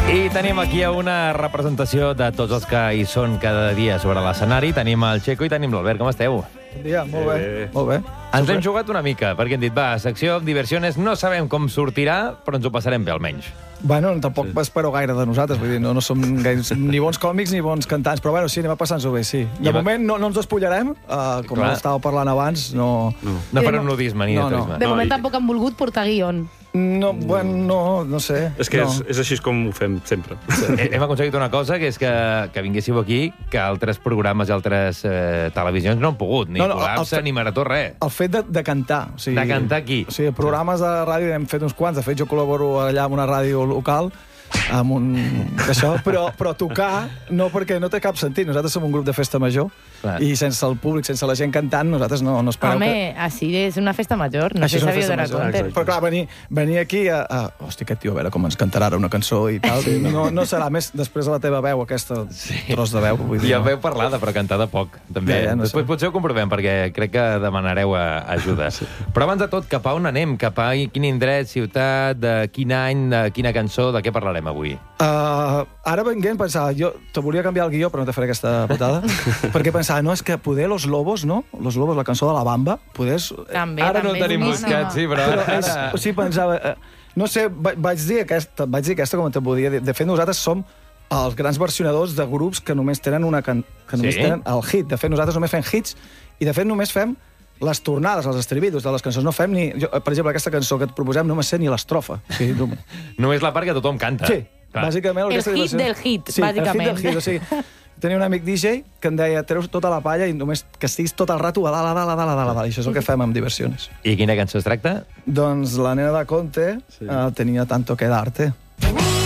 I tenim aquí una representació de tots els que hi són cada dia sobre l'escenari. Tenim el Checo i tenim l'Albert. Com esteu? Bon dia, molt bé. Molt bé. Ens hem jugat una mica, perquè hem dit, va, secció Diversiones, no sabem com sortirà, però ens ho passarem bé, almenys. Bueno, tampoc espero gaire de nosaltres, vull dir, no som ni bons còmics ni bons cantants, però bueno, sí, anem a passar-nos-ho bé, sí. De moment no ens despullarem, com estava parlant abans, no... No farem nudisme ni de turisme. De moment tampoc han volgut portar guion. No, bueno, no sé. És que és així com ho fem sempre. Hem aconseguit una cosa, que és que vinguéssiu aquí, que altres programes i altres televisions no han pogut, ni Col·lapse, ni Marató, res. El fet de cantar. De cantar aquí. O sigui, programes de ràdio hem fet uns quants. De fet, jo col·laboro allà amb una ràdio local, amb un... això, però tocar no, perquè no té cap sentit. Nosaltres som un grup de festa major i sense el públic, sense la gent cantant, nosaltres no espereu que... Home, així és una festa major, no sé si sabíeu de compte. Però clar, venir aquí hòstia, aquest tio, a veure com ens cantarà ara una cançó i tal, no serà més després de la teva veu, aquesta tros de veu. I el veu parlada, però cantada poc, també. Després potser ho comprovem, perquè crec que demanareu ajuda. Però abans de tot, cap a on anem? Cap a quin indret, ciutat, de quin any, de quina cançó, de què parlarem avui? Ara venguent pensava, jo te volia canviar el guió, però no te faré aquesta patada, perquè pensava, no, és que poder Los Lobos, no? Los Lobos, la cançó de la Bamba, poder... Ara no el tenim buscat, sí, però ara... Sí, pensava... No sé, vaig dir aquesta com te podia dir. De fet, nosaltres som els grans versionadors de grups que només tenen tenen el hit. De fet, nosaltres només fem hits i, de fet, només fem les tornades, els estribillos de les cançons. No fem ni... Per exemple, aquesta cançó que et proposem no me sé ni l'estrofa. Només la part que tothom canta. Sí, bàsicament... El hit del hit, bàsicament. Sí, el hit del hit. O sigui, tenia un amic DJ que em deia, treus tota la palla i només que estiguis tot el rato a dalt. I això és el que fem amb Diversiones. I quina cançó es tracta? Doncs la nena de Conte tenia tanto que darte.